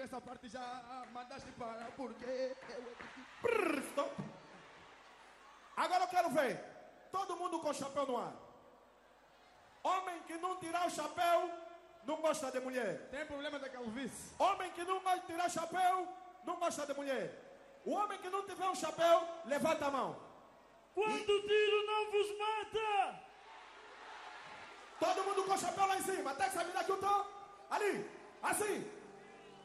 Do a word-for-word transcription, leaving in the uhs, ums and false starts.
essa parte já mandaste para porque Brrr, stop. Agora eu quero ver todo mundo com o chapéu no ar. Homem que não tirar o chapéu não gosta de mulher. Tem problema da calvície. Homem que não vai tirar o chapéu não gosta de mulher. O homem que não tiver um chapéu, levanta a mão. Quando o tiro não vos mata. Todo mundo com o chapéu lá em cima. Até que sabe daqui eu tô. Ali, assim.